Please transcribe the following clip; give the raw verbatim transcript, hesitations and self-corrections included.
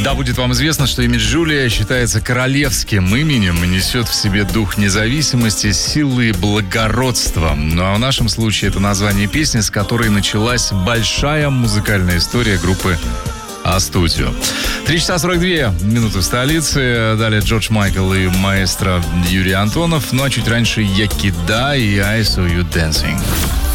Да, будет вам известно, что имя Джулия считается королевским именем и несет в себе дух независимости, силы и благородства. Ну а в нашем случае это название песни, с которой началась большая музыкальная история группы А-Студио. три часа сорок две минуты в столице. Далее Джордж Майкл и маэстро Юрий Антонов. Ну а чуть раньше Якида и I Saw You Dancing.